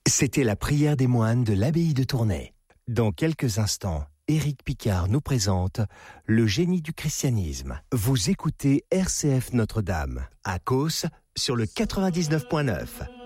C'était la prière des moines de l'abbaye de Tournai. Dans quelques instants, Éric Picard nous présente Le génie du christianisme. Vous écoutez RCF Notre-Dame, à Causse, sur le 99.9.